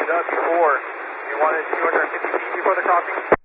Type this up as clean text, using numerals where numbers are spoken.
before. You wanted 250 feet before the crossing?